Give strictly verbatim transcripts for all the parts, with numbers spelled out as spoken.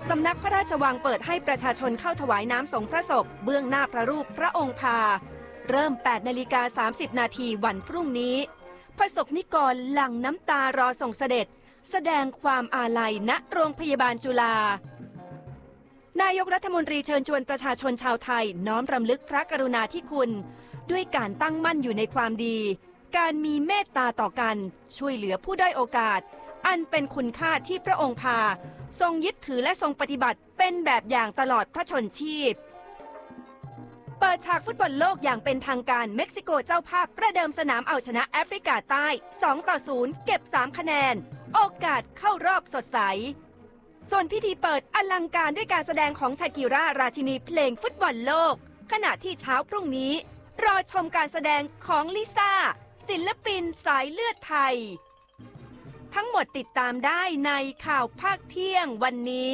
สำนักพระราชวังเปิดให้ประชาชนเข้าถวายน้ำสงพระศพเบื้องหน้าพระรูปพระองค์พาเริ่ม แปดนาฬิกาสามสิบนาทีวันพรุ่งนี้ประสบนิกรหลั่งน้ำตารอส่งเสด็จแสดงความอาลัยณโรงพยาบาลจุฬานายกรัฐมนตรีเชิญชวนประชาชนชาวไทยน้อมรำลึกพระกรุณาธิคุณด้วยการตั้งมั่นอยู่ในความดีการมีเมตตาต่อกันช่วยเหลือผู้ด้อยโอกาสอันเป็นคุณค่าที่พระองค์พาทรงยึดถือและทรงปฏิบัติเป็นแบบอย่างตลอดพระชนชีพเปิดฉากฟุตบอลโลกอย่างเป็นทางการเม็กซิโกเจ้าภาพประเดิมสนามเอาชนะแอฟริกาใต้ สองต่อศูนย์ เก็บสามคะแนนโอกาสเข้ารอบสดใสส่วนพิธีเปิดอลังการด้วยการแสดงของชากิร่าราชินีเพลงฟุตบอลโลกขณะที่เช้าพรุ่งนี้รอชมการแสดงของลิซ่าศิลปินสายเลือดไทยทั้งหมดติดตามได้ในข่าวภาคเที่ยงวันนี้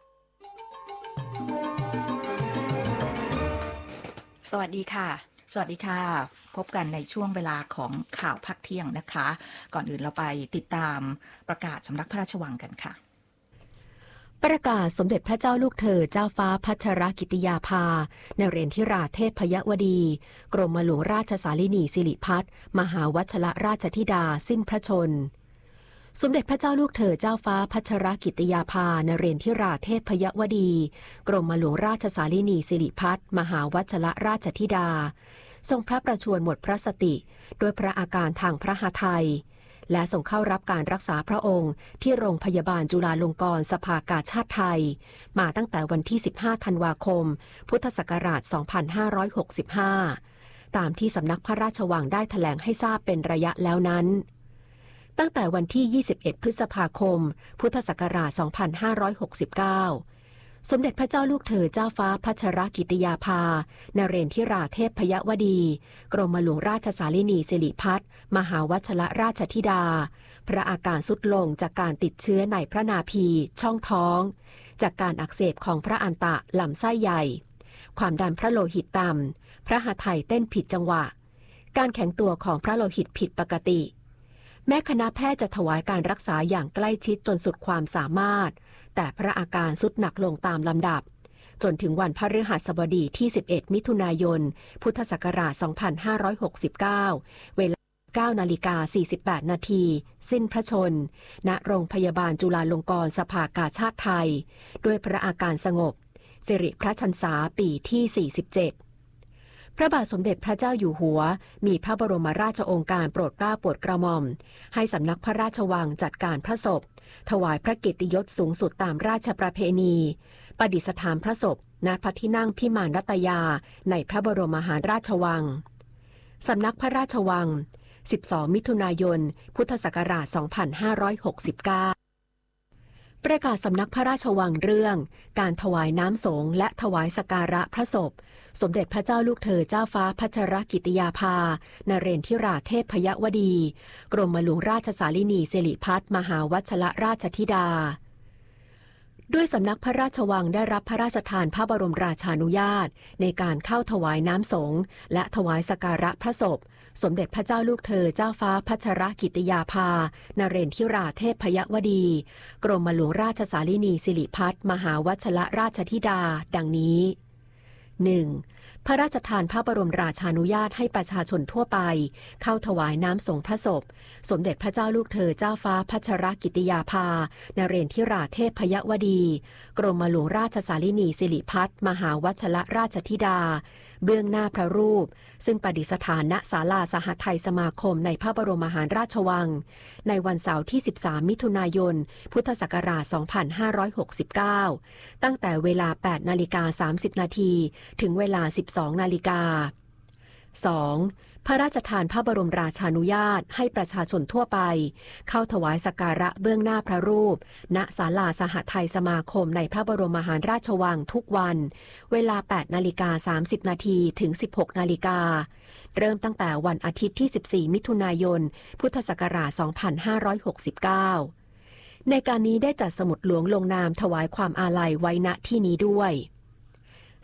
สวัสดีค่ะสวัสดีค่ะพบกันในช่วงเวลาของข่าวภาคเที่ยงนะคะก่อนอื่นเราไปติดตามประกาศสำนักพระราชวังกันค่ะประกาศสมเด็จพระเจ้าลูกเธอเจ้าฟ้าพัชรกิติยาภานเรนทิราเทพยวดีกรมหลวงราชสารินีสิริพัฒน์มหาวัชรราชธิดาสิ้นพระชนม์สมเด็จพระเจ้าลูกเธอเจ้าฟ้าพัชรกิติยาภานเรนทิราเทพยวดีกรมหลวงราชสารินีสิริพัฒน์มหาวัชรราชธิดาทรงพระประชวรหมดพระสติโดยพระอาการทางพระหทัยและส่งเข้ารับการรักษาพระองค์ที่โรงพยาบาลจุฬาลงกรณ์สภากาชาดไทยมาตั้งแต่วันที่สิบห้าธันวาคมพุทธศักราชสองพันห้าร้อยหกสิบห้าตามที่สำนักพระราชวังได้แถลงให้ทราบเป็นระยะแล้วนั้นตั้งแต่วันที่ยี่สิบเอ็ดพฤษภาคมพุทธศักราชสองพันห้าร้อยหกสิบเก้าสมเด็จพระเจ้าลูกเธอเจ้าฟ้าพัชรกิติยาภานเรนทิราเทพยวดีกรมหลวงราชสารินีสิริพัฒน์มหาวัชรราชธิดาพระอาการทรุดลงจากการติดเชื้อในพระนาภีช่องท้องจากการอักเสบของพระอันตะลำไส้ใหญ่ความดันพระโลหิตต่ำพระหทัยเต้นผิดจังหวะการแข็งตัวของพระโลหิตผิดปกติแม้คณะแพทย์จะถวายการรักษาอย่างใกล้ชิดจนสุดความสามารถแต่พระอาการทรุดหนักลงตามลำดับจนถึงวันพฤหัสบดีที่สิบเอ็ดมิถุนายนพุทธศักราชสองพันห้าร้อยหกสิบเก้าเวลาเก้านาฬิกาสี่สิบแปดนาทีสิ้นพระชนม์ณโรงพยาบาลจุฬาลงกรณ์สภากาชาดไทยด้วยพระอาการสงบสิริพระชรรษาปีที่สี่สิบเจ็ดพระบาทสมเด็จพระเจ้าอยู่หัวมีพระบรมราชโองการโปรดเกล้าโปรดกระหม่อมให้สำนักพระราชวังจัดการพระศพถวายพระเกียรติยศสูงสุดตามราชประเพณีประดิษฐานพระศพณพระที่นั่งพิมานรัตยาในพระบรมมหาราชวังสำนักพระราชวังสิบสองมิถุนายนพุทธศักราชสองพันห้าร้อยหกสิบเก้าประกาศสำนักพระราชวังเรื่องการถวายน้ำสงฆ์และถวายสักการะพระศพสมเด็จพระเจ้าลูกเธอเจ้าฟ้าพัชรกิติยาภานเรนทิราเทพยวดีกรมหลวงราชสารินีสิริพัฒน์มหาวัชรราชธิดาด้วยสำนักพระราชวังได้รับพระราชทานพระบรมราชานุญาตในการเข้าถวายน้ำสงฆ์และถวายสักการะพระศพสมเด็จพระเจ้าลูกเธอเจ้าฟ้าพัชรกิติยาภานเรนทิราเทพยวดีกรมหลวงราชสารินีสิริพัฒน์มหาวัชรราชธิดาดังนี้ หนึ่ง. พระราชทานพระบรมราชานุญาตให้ประชาชนทั่วไปเข้าถวายน้ำสงฆ์พระศพสมเด็จพระเจ้าลูกเธอเจ้าฟ้าพัชรกิติยาภานเรนทิราเทพยวดีกรมหลวงราชสารินีสิริพัฒน์มหาวัชรราชธิดาเบื้องหน้าพระรูปซึ่งประดิษฐานณศาลาสหทัยสมาคมในพระบรมมหาราชวังในวันเสาร์ที่สิบสามมิถุนายนพุทธศักราชสองพันห้าร้อยหกสิบเก้าตั้งแต่เวลา แปดนาฬิกาสามสิบนาทีถึงเวลา สิบสองนาฬิกา สอง. พระราชทานพระบรมราชานุญาตให้ประชาชนทั่วไปเข้าถวายสักการะเบื้องหน้าพระรูปณศาลาสหทัยสมาคมในพระบรมมหาราชวังทุกวันเวลา แปดนาฬิกาสามสิบนาทีถึง สิบหกนาฬิกาเริ่มตั้งแต่วันอาทิตย์ที่สิบสี่มิถุนายนพุทธศักราชสองพันห้าร้อยหกสิบเก้าในการนี้ได้จัดสมุดหลวงลงนามถวายความอาลัยไว้ณที่นี้ด้วย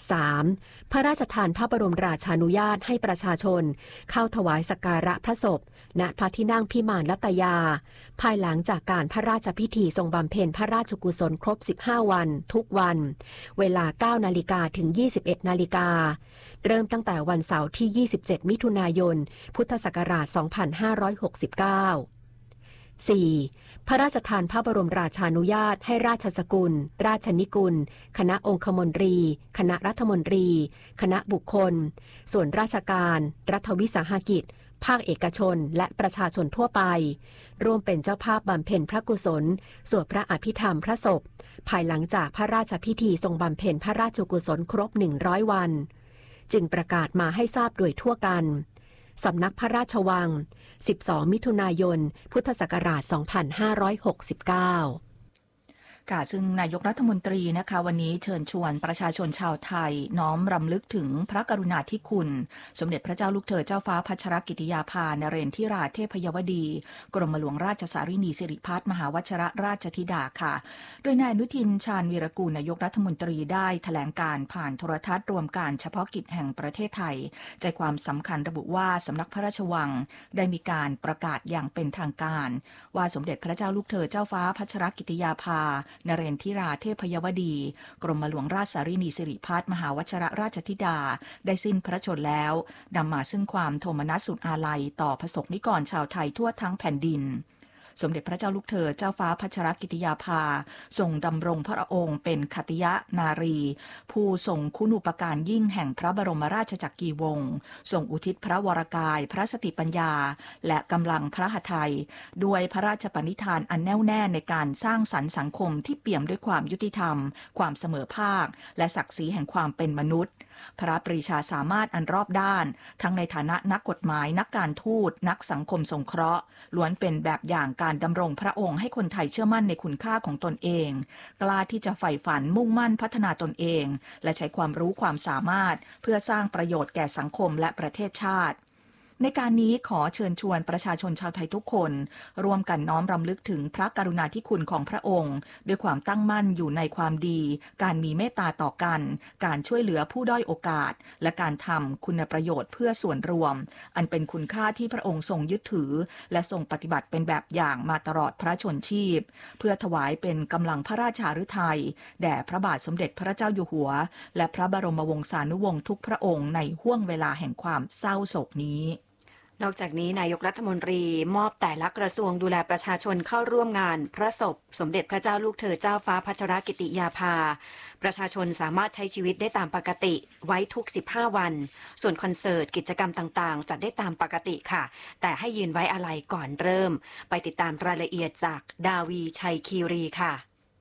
สาม พระราชทานพระบรมราชานุญาตให้ประชาชนเข้าถวายสักการะพระศพณพระที่นั่งพิมานลัตยาภายหลังจากการพระราชพิธีทรงบำเพ็ญพระราชกุศลครบสิบห้าวันทุกวันเวลา เก้านาฬิกา ถึง ยี่สิบเอ็ดนาฬิกาเริ่มตั้งแต่วันเสาร์ที่ ยี่สิบเจ็ดมิถุนายนพุทธศักราช สองพันห้าร้อยหกสิบเก้า สี่ พระราชทานพระบรมราชานุญาตให้ราชสกุลราชนิกุลคณะองคมนตรีคณะรัฐมนตรีคณะบุคคลส่วนราชการรัฐวิสาหกิจภาคเอกชนและประชาชนทั่วไปร่วมเป็นเจ้าภาพบำเพ็ญพระกุศลสวดพระอภิธรรมพระศพภายหลังจากพระราชพิธีทรงบำเพ็ญพระราชกุศลครบหนึ่งร้อยวันจึงประกาศมาให้ทราบโดยทั่วกันสำนักพระราชวังสิบสองมิถุนายนพุทธศักราช สองพันห้าร้อยหกสิบเก้าค่ะซึ่งนายกรัฐมนตรีนะคะวันนี้เชิญชวนประชาชนชาวไทยน้อมรำลึกถึงพระกรุณาธิคุณสมเด็จพระเจ้าลูกเธอเจ้าฟ้าพัชรกิติยาภานเรนทิราเทพยวดีกรมหลวงราชสารินีสิริพัฒน์มหาวชิรราชธิดาค่ะโดยนายอนุทินชาญวีรกูลนายกรัฐมนตรีได้แถลงการผ่านโทรทัศน์รวมการเฉพาะกิจแห่งประเทศไทยใจความสำคัญระบุว่าสำนักพระราชวังได้มีการประกาศอย่างเป็นทางการว่าสมเด็จพระเจ้าลูกเธอเจ้าฟ้าพัชรกิติยาภานเรนทิราเทพยวดีกรมหลวงราชสารินีสิริพัฒน์มหาวชิรราชธิดาได้สิ้นพระชนม์แล้วนำมาซึ่งความโทมนัสสุดอาลัยต่อพระสงฆ์นิกรชาวไทยทั่วทั้งแผ่นดินสมเด็จพระเจ้าลูกเธอเจ้าฟ้าพัชรกิติยาภาทรงดำรงพระองค์เป็นขติยนารีผู้ทรงคุณูปการยิ่งแห่งพระบรมราชจักรีวงศ์ทรงอุทิศพระวรกายพระสติปัญญาและกำลังพระหทัยด้วยพระราชปณิธานอันแน่วแน่ในการสร้างสรรค์สังคมที่เปี่ยมด้วยความยุติธรรมความเสมอภาคและศักดิ์ศรีแห่งความเป็นมนุษย์พระปรีชาสามารถอันรอบด้านทั้งในฐานะนักกฎหมายนักการทูตนักสังคมสงเคราะห์ล้วนเป็นแบบอย่างการดำรงพระองค์ให้คนไทยเชื่อมั่นในคุณค่าของตนเองกล้าที่จะใฝ่ฝันมุ่งมั่นพัฒนาตนเองและใช้ความรู้ความสามารถเพื่อสร้างประโยชน์แก่สังคมและประเทศชาติในการนี้ขอเชิญชวนประชาชนชาวไทยทุกคนร่วมกันน้อมรำลึกถึงพระกรุณาธิคุณของพระองค์ด้วยความตั้งมั่นอยู่ในความดีการมีเมตตาต่อกันการช่วยเหลือผู้ด้อยโอกาสและการทำคุณประโยชน์เพื่อส่วนรวมอันเป็นคุณค่าที่พระองค์ทรงยึดถือและทรงปฏิบัติเป็นแบบอย่างมาตลอดพระชนชีพเพื่อถวายเป็นกำลังพระราชาฤทัยแด่พระบาทสมเด็จพระเจ้าอยู่หัวและพระบรมวงศานุวงศ์ทุกพระองค์ในห้วงเวลาแห่งความเศร้าโศกนี้นอกจากนี้นายกรัฐมนตรีมอบแต่ละกระทรวงดูแลประชาชนเข้าร่วมงานพระศพสมเด็จพระเจ้าลูกเธอเจ้าฟ้าพัชรกิติยาภาประชาชนสามารถใช้ชีวิตได้ตามปกติไว้ทุกสิบห้าวันส่วนคอนเสิร์ตกิจกรรมต่างๆจัดได้ตามปกติค่ะแต่ให้ยืนไว้อาลัยก่อนเริ่มไปติดตามรายละเอียดจากดาวีชัยคีรีค่ะ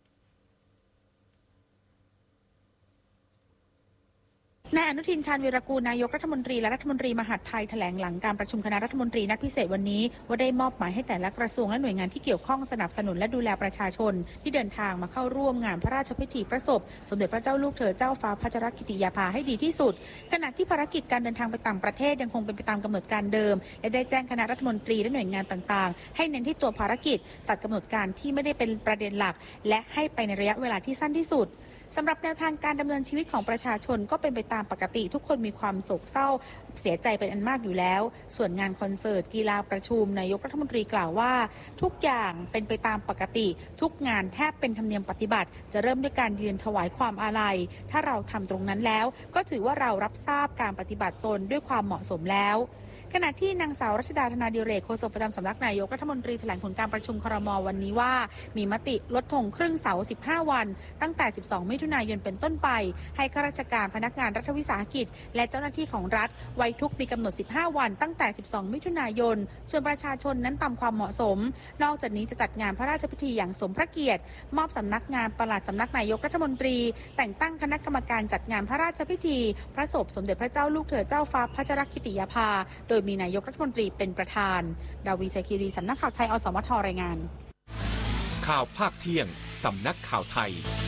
นายอนุทินชาญวีรกูลนายกรัฐมนตรีและรัฐมนตรีมหาดไทยแถลงหลังการประชุมคณะรัฐมนตรีนัดพิเศษวันนี้ว่าได้มอบหมายให้แต่ละกระทรวงและหน่วยงานที่เกี่ยวข้องสนับสนุนและดูแลประชาชนที่เดินทางมาเข้าร่วมงานพระราชพิธีพระศพสมเด็จพระเจ้าลูกเธอเจ้าฟ้าพัชรกิติยาภาให้ดีที่สุดขณะที่ภารกิจการเดินทางไปต่างประเทศยังคงเป็นไปตามกำหนดการเดิมและได้แจ้งคณะรัฐมนตรีและหน่วยงานต่างๆให้เน้นที่ตัวภารกิจตัดกำหนดการที่ไม่ได้เป็นประเด็นหลักและให้ไปในระยะเวลาที่สั้นที่สุดสำหรับแนวทางการดำเนินชีวิตของประชาชนก็เป็นไปตามปกติทุกคนมีความโศกเศร้าเสียใจเป็นอันมากอยู่แล้วส่วนงานคอนเสิร์ตกีฬาประชุมนายกรัฐมนตรีกล่าวว่าทุกอย่างเป็นไปตามปกติทุกงานแทบเป็นธรรมเนียมปฏิบัติจะเริ่มด้วยการยืนถวายความอาลัยถ้าเราทำตรงนั้นแล้วก็ถือว่าเรารับทราบการปฏิบัติตนด้วยความเหมาะสมแล้วขณะที่นางสาวรัชดาธนาดิเรกโฆษกประจำสำนักนายกรัฐมนตรีแถลงผลการประชุมครม.วันนี้ว่ามีมติลดธงครึ่งเสาสิบห้าวันตั้งแต่สิบสองมิถุนายนเป็นต้นไปให้ข้าราชการพนักงานรัฐวิสาหกิจและเจ้าหน้าที่ของรัฐไว้ทุกข์มีกำหนดสิบห้าวันตั้งแต่สิบสองมิถุนายนส่วนประชาชนนั้นตามความเหมาะสมนอกจากนี้จะจัดงานพระราชพิธีอย่างสมพระเกียรติมอบสำนักงานปลัดสำนักนายกรัฐมนตรีแต่งตั้งคณะกรรมการจัดงานพระราชพิธีพระศพสมเด็จพระเจ้าลูกเธอเจ้าฟ้าพัชรกิติยาภาโดยมีนายกรัฐมนตรีเป็นประธานดาวีชัยคีรีสำนักข่าวไทยอสมทรายงานข่าวภาคเที่ยงสำนักข่าวไทย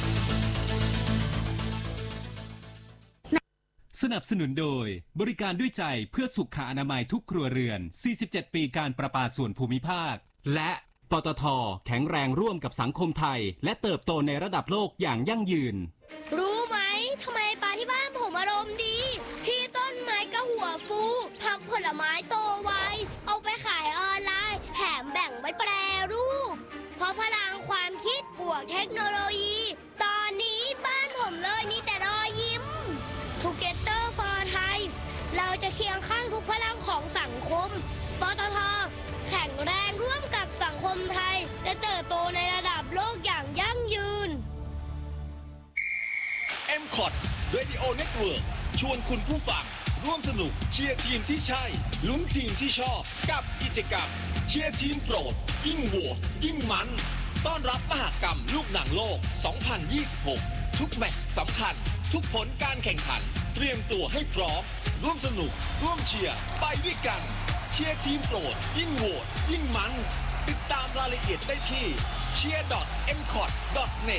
สนับสนุนโดยบริการด้วยใจเพื่อสุขอนามัยทุกครัวเรือนสี่สิบเจ็ดปีการประปาส่วนภูมิภาคและปตท.แข็งแรงร่วมกับสังคมไทยและเติบโตในระดับโลกอย่างยั่งยืนรู้ไหมทำไมปลาที่บ้านผมไม้โตไวเอาไปขายออนไลน์แถมแบ่งไว้แปรรูปเพราะพลังความคิดบวกเทคโนโลยีตอนนี้บ้านผมเลยมีแต่รอยยิ้ม Together for Thai เราจะเคียงข้างทุกพลังของสังคมปตท.แข็งแรงร่วมกับสังคมไทยจะเติบโตในระดับโลกอย่างยั่งยืนเอ็ม คอท Radio Network ชวนคุณผู้ฟังร่วมสนุกเชียร์ทีมที่ใช่ลุ้นทีมที่ชอบกับกิจกรรมเชียร์ทีมโปรดยิ่งโหวตยิ่งมันต้อนรับมหกรรมลูกหนังโลก สองพันยี่สิบหก ทุกแมตช์สำคัญทุกผลการแข่งขันเตรียมตัวให้พร้อมร่วมสนุกร่วมเชียร์ไปด้วยกันเชียร์ทีมโปรดยิ่งโหวตยิ่งมันติดตามรายละเอียดได้ที่ เชียร์ ดอท เอ็ม คอท ดอท เน็ต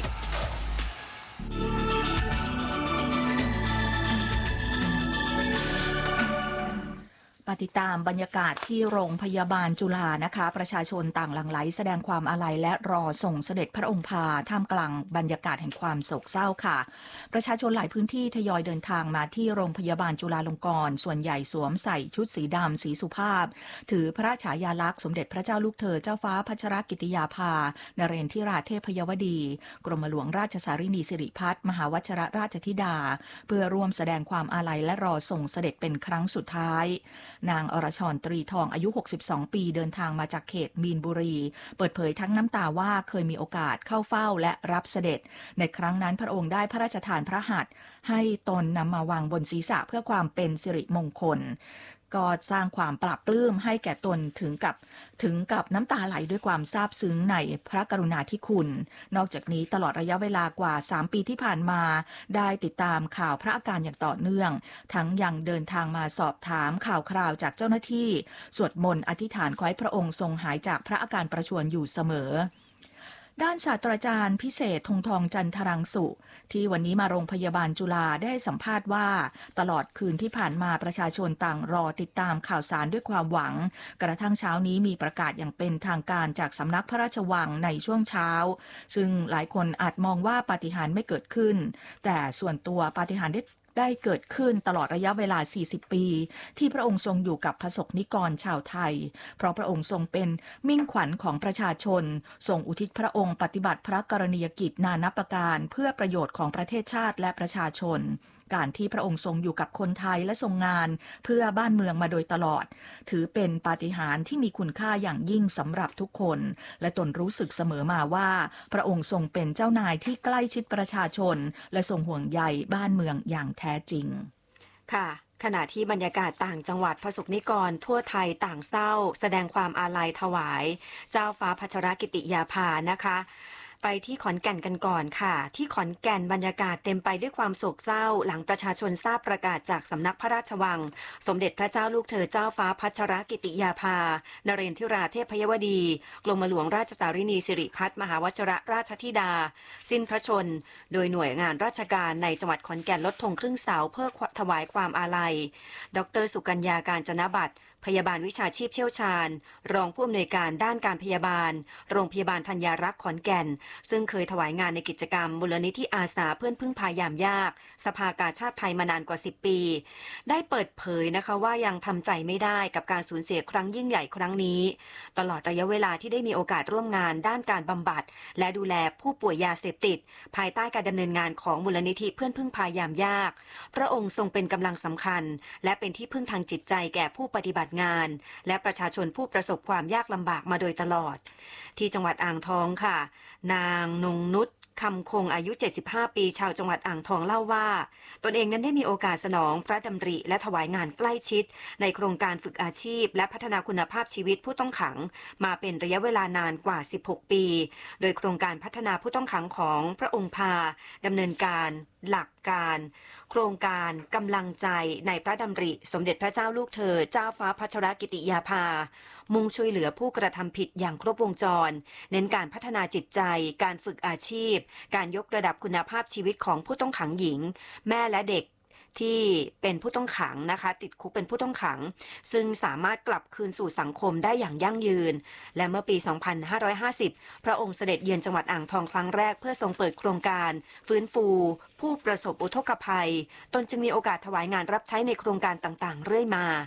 ปฏิตามบรรยากาศที่โรงพยาบาลจุฬานะคะประชาชนต่างหลั่งไหลแสดงความอาลัยและรอส่งเสด็จพระองค์พาท่ามกลางบรรยากาศแห่งความโศกเศร้าค่ะประชาชนหลายพื้นที่ทยอยเดินทางมาที่โรงพยาบาลจุฬาลงกรณ์ส่วนใหญ่สวมใส่ชุดสีดำสีสุภาพถือพระฉายาลักษณ์สมเด็จพระเจ้าลูกเธอเจ้าฟ้าพัชรกิติยาภานเรนทิราเทพยวดีกรมหลวงราชสารินีสิริพัฒน์มหาวชิรราชธิดาเพื่อร่วมแสดงความอาลัยและรอส่งเสด็จเป็นครั้งสุดท้ายนางอรชรตรีทองอายุหกสิบสองปีเดินทางมาจากเขตมีนบุรีเปิดเผยทั้งน้ำตาว่าเคยมีโอกาสเข้าเฝ้าและรับเสด็จในครั้งนั้นพระองค์ได้พระราชทานพระหัตถ์ให้ตนนำมาวางบนศีรษะเพื่อความเป็นสิริมงคลก็สร้างความปลาบปลื้มให้แก่ตนถึงกับถึงกับน้ำตาไหลด้วยความซาบซึ้งในพระกรุณาธิคุณนอกจากนี้ตลอดระยะเวลากว่าสามปีที่ผ่านมาได้ติดตามข่าวพระอาการอย่างต่อเนื่องทั้งยังเดินทางมาสอบถามข่าวคราวจากเจ้าหน้าที่สวดมนต์อธิษฐานขอให้พระองค์ทรงหายจากพระอาการประชวรอยู่เสมอด้านศาสตราจารย์พิเศษธงทองจันทรังสุที่วันนี้มาโรงพยาบาลจุฬาได้สัมภาษณ์ว่าตลอดคืนที่ผ่านมาประชาชนต่างรอติดตามข่าวสารด้วยความหวังกระทั่งเช้านี้มีประกาศอย่างเป็นทางการจากสำนักพระราชวังในช่วงเช้าซึ่งหลายคนอาจมองว่าปาฏิหาริย์ไม่เกิดขึ้นแต่ส่วนตัวปาฏิหาริย์ได้ได้เกิดขึ้นตลอดระยะเวลาสี่สิบปีที่พระองค์ทรงอยู่กับพระสงฆ์นิกรชาวไทยเพราะพระองค์ทรงเป็นมิ่งขวัญของประชาชนทรงอุทิศพระองค์ปฏิบัติพระกรณียกิจนานับประการเพื่อประโยชน์ของประเทศชาติและประชาชนการที่พระองค์ทรงอยู่กับคนไทยและทรงงานเพื่อบ้านเมืองมาโดยตลอดถือเป็นปาฏิหาริย์ที่มีคุณค่าอย่างยิ่งสำหรับทุกคนและตนรู้สึกเสมอมาว่าพระองค์ทรงเป็นเจ้านายที่ใกล้ชิดประชาชนและทรงห่วงใยบ้านเมืองอย่างแท้จริงค่ะขณะที่บรรยากาศต่างจังหวัดประสบนิกรทั่วไทยต่างเศร้าแสดงความอาลัยถวายเจ้าฟ้าพัชรกิติยาภานะคะไปที่ขอนแก่นกันก่อนค่ะที่ขอนแก่นบรรยากาศเต็มไปด้วยความโศกเศร้าหลังประชาชนทราบประกาศจากสำนักพระราชวังสมเด็จพระเจ้าลูกเธอเจ้าฟ้าพัชรกิติยาภานเรนทิราเทพยวดีกรมหลวงราชสารินีสิริพัฒน์มหาวชิรราชธิดาสิ้นพระชนโดยหน่วยงานราชการในจังหวัดขอนแก่นลดธงครึ่งเสาเพื่อถวายความอาลัยดร.สุกัญญาการจนบัตรพยาบาลวิชาชีพเชี่ยวชาญรองผู้อำนวยการด้านการพยาบาลโรงพยาบาลธัญญารักษ์ขอนแก่นซึ่งเคยถวายงานในกิจกรรมมูลนิธิอาสาเพื่อนพึ่งพายามยากสภากาชาติไทยมานานกว่าสิบปีได้เปิดเผยนะคะว่ายังทำใจไม่ได้กับการสูญเสียครั้งยิ่งใหญ่ครั้งนี้ตลอดระยะเวลาที่ได้มีโอกาสร่วมงานด้านการบำบัดและดูแลผู้ป่วยยาเสพติดภายใต้การดำเนินงานของมูลนิธิเพื่อนพึ่งพายามยากพระองค์ทรงเป็นกำลังสำคัญและเป็นที่พึ่งทางจิตใจแก่ผู้ปฏิบัติงานและประชาชนผู้ประสบความยากลำบากมาโดยตลอดที่จังหวัดอ่างทองค่ะนางนงนุชคำคงอายุเจ็ดสิบห้าปีชาวจังหวัดอ่างทองเล่าว่าตนเองนั้นได้มีโอกาสสนองพระดำริและถวายงานใกล้ชิดในโครงการฝึกอาชีพและพัฒนาคุณภาพชีวิตผู้ต้องขังมาเป็นระยะเวลานานกว่าสิบหกปีโดยโครงการพัฒนาผู้ต้องขังของพระองค์พาดำเนินการหลักการโครงการกำลังใจในพระดำริสมเด็จพระเจ้าลูกเธอเจ้าฟ้าพัชรกิติยาภามุ่งช่วยเหลือผู้กระทำผิดอย่างครบวงจรเน้นการพัฒนาจิตใจการฝึกอาชีพการยกระดับคุณภาพชีวิตของผู้ต้องขังหญิงแม่และเด็กที่เป็นผู้ต้องขังนะคะติดคุกเป็นผู้ต้องขังซึ่งสามารถกลับคืนสู่สังคมได้อย่างยั่งยืนและเมื่อปีสองพันห้าร้อยห้าสิบพระองค์เสด็จเยือนจังหวัดอ่างทองครั้งแรกเพื่อทรงเปิดโครงการฟื้นฟูผู้ประสบอุทกภัยตนจึงมีโอกาสถวายงานรับใช้ในโครงการต่างๆเรื่อยมา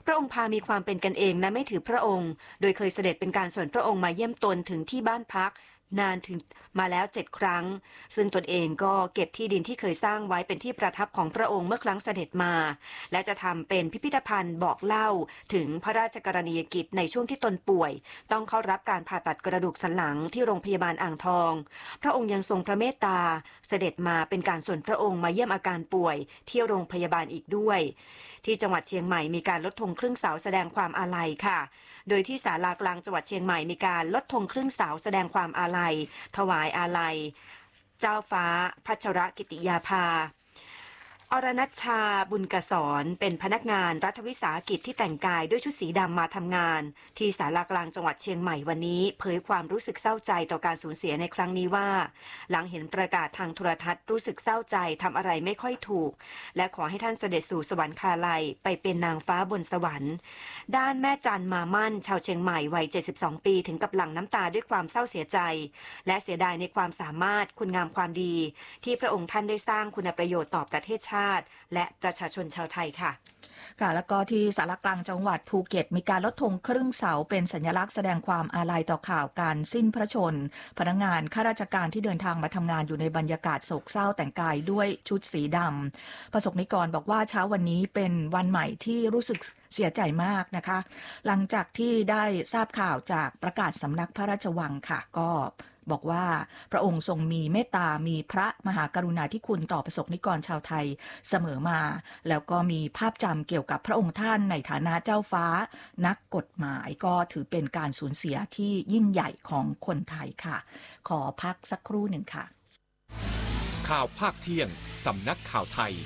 พระองค์พามีความเป็นกันเองและไม่ถือพระองค์โดยเคยเสด็จเป็นการส่วนพระองค์มาเยี่ยมตนถึงที่บ้านพักนานถึงมาแล้วเจ็ดครั้งซึ่งตนเองก็เก็บที่ดินที่เคยสร้างไว้เป็นที่ประทับของพระองค์เมื่อครั้งเสด็จมาและจะทำเป็นพิพิธภัณฑ์บอกเล่าถึงพระราชกรณียกิจในช่วงที่ตนป่วยต้องเข้ารับการผ่าตัดกระดูกสันหลังที่โรงพยาบาลอ่างทองพระองค์ยังทรงพระเมตตาเสด็จมาเป็นการส่วนพระองค์มาเยี่ยมอาการป่วยที่โรงพยาบาลอีกด้วยที่จังหวัดเชียงใหม่มีการลดธงครึ่งเสาแสดงความอาลัยค่ะโดยที่ศาลากลางจังหวัดเชียงใหม่มีการลดธงครึ่งเสาแสดงความอาลัยถวายอาลัยเจ้าฟ้าพัชรกิติยาภาอรณัชชาบุญกสรเป็นพนักงานรัฐวิสาหกิจที่แต่งกายด้วยชุดสีดำมาทำงานที่ศาลากลางจังหวัดเชียงใหม่วันนี้เผยความรู้สึกเศร้าใจต่อการสูญเสียในครั้งนี้ว่าหลังเห็นประกาศทางโทรทัศน์รู้สึกเศร้าใจทำอะไรไม่ค่อยถูกและขอให้ท่านเสด็จสู่สวรรคาลัยไปเป็นนางฟ้าบนสวรรค์ด้านแม่จันมามั่นชาวเชียงใหม่วัยเจ็ดสิบสองปีถึงกับหลั่งน้ำตาด้วยความเศร้าเสียใจและเสียดายในความสามารถคุณงามความดีที่พระองค์ท่านได้สร้างคุณประโยชน์ต่อประเทศชาติและประชาชนชาวไทยค่ะค่ะแล้วก็ที่สารกลางจังหวัดภูเก็ตมีการลดธงครึ่งเสาเป็นสัญลักษณ์แสดงความอาลัยต่อข่าวการสิ้นพระชนพนักงานข้าราชการที่เดินทางมาทำงานอยู่ในบรรยากาศโศกเศร้าแต่งกายด้วยชุดสีดำประสบนิกรบอกว่าเช้าวันนี้เป็นวันใหม่ที่รู้สึกเสียใจมากนะคะหลังจากที่ได้ทราบข่าวจากประกาศสำนักพระราชวังค่ะก็บอกว่าพระองค์ทรงมีเมตตามีพระมหากรุณาธิคุณต่อประสบนิกรชาวไทยเสมอมาแล้วก็มีภาพจำเกี่ยวกับพระองค์ท่านในฐานะเจ้าฟ้านักกฎหมายก็ถือเป็นการสูญเสียที่ยิ่งใหญ่ของคนไทยค่ะขอพักสักครู่หนึ่งค่ะข่าวภาคเที่ยงสำนักข่าวไทย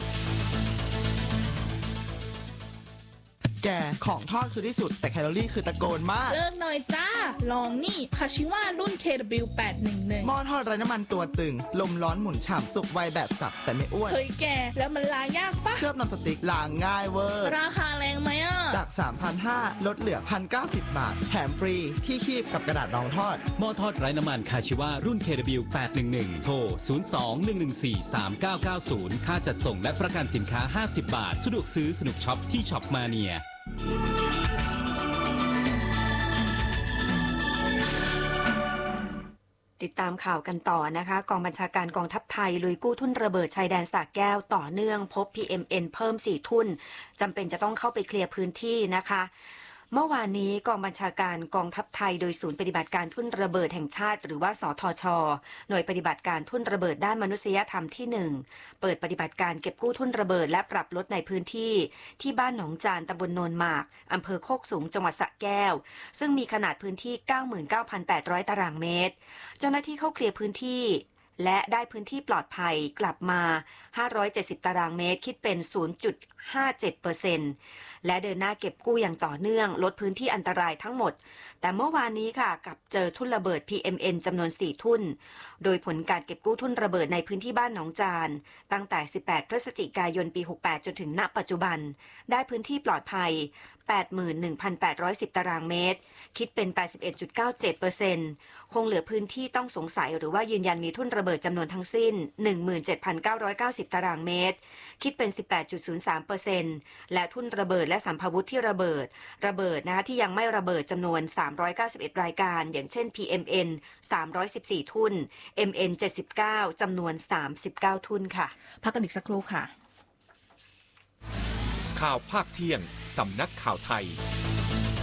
แกของทอดคือที่สุดแต่แคลอรี่คือตะโกนมากเลิกหน่อยจ้าลองนี่คาชิว่ารุ่น เค ดับเบิลยู แปดหนึ่งหนึ่งหม้อทอดไร้น้ำมันตัวตึงลมร้อนหมุนฉ่ำสุกไวแบบสับแต่ไม่อ้วนเฮ้ยแกแล้วมันล้างยากปะเคลือบนอนสติ๊กล้างง่ายเวอร์ราคาแรงไหมอ่ะจาก สามพันห้าร้อย ลดเหลือ หนึ่งพันเก้าสิบ บาทแถมฟรีที่คีบกับกระดาษรองทอดหม้อทอดไร้น้ำมันคาชิว่ารุ่น เค ดับเบิลยู แปดหนึ่งหนึ่ง โทร ศูนย์ สอง หนึ่ง หนึ่ง สี่ สาม เก้า เก้า ศูนย์ ค่าจัดส่งและประกันสินค้าห้าสิบบาทสะดวกซื้อสนุกช็อปที่ช็อปมาเนียติดตามข่าวกันต่อนะคะกองบัญชาการกองทัพไทยลุยกู้ทุ่นระเบิดชายแดนสระแก้วต่อเนื่องพบ พี เอ็ม เอ็น เพิ่มสี่ทุ่นจำเป็นจะต้องเข้าไปเคลียร์พื้นที่นะคะเมื่อวานนี้กองบัญชาการกองทัพไทยโดยศูนย์ปฏิบัติการทุ่นระเบิดแห่งชาติหรือว่าสทช.หน่วยปฏิบัติการทุ่นระเบิดด้านมนุษยธรรมที่หนึ่งเปิดปฏิบัติการเก็บกู้ทุ่นระเบิดและปรับลดในพื้นที่ที่บ้านหนองจานตำบลโนนหมากอำเภอโคกสูงจังหวัดสระแก้วซึ่งมีขนาดพื้นที่ เก้าหมื่นเก้าพันแปดร้อย ตารางเมตรเจ้าหน้าที่เข้าเคลียร์พื้นที่และได้พื้นที่ปลอดภัยกลับมาห้าร้อยเจ็ดสิบตารางเมตรคิดเป็น ศูนย์จุดห้าเจ็ดเปอร์เซ็นต์ และเดินหน้าเก็บกู้อย่างต่อเนื่องลดพื้นที่อันตรายทั้งหมดแต่เมื่อวานนี้ค่ะกับเจอทุ่นระเบิด พี เอ็ม เอ็น จำนวนสี่ทุ่นโดยผลการเก็บกู้ทุ่นระเบิดในพื้นที่บ้านหนองจานตั้งแต่สิบแปดพฤศจิกายนปีหกแปดจนถึงณปัจจุบันได้พื้นที่ปลอดภัย แปดหมื่นหนึ่งพันแปดร้อยสิบ ตารางเมตรคิดเป็น แปดสิบเอ็ดจุดเก้าเจ็ดเปอร์เซ็นต์ คงเหลือพื้นที่ต้องสงสัยหรือว่ายืนยันมีทุ่นระเบิดจำนวนทั้งสิ้น หนึ่งหมื่นเจ็ดพันเก้าร้อยเก้าสิบ ตารางเมตรคิดเป็น สิบแปดจุดศูนย์สามเปอร์เซ็นต์ และทุ่นระเบิดและสัมภาวุธที่ระเบิดระเบิดนะคะที่ยังไม่ระเบิดจำนวนสามร้อยเก้าสิบเอ็ดรายการอย่างเช่น พี เอ็ม เอ็น สามร้อยสิบสี่ ทุ่น เอ็ม เอ็น เจ็ดสิบเก้า จำนวนสามสิบเก้าทุ่นค่ะพักกันอีกสักครู่ค่ะข่าวภาคเที่ยงสำนักข่าวไทย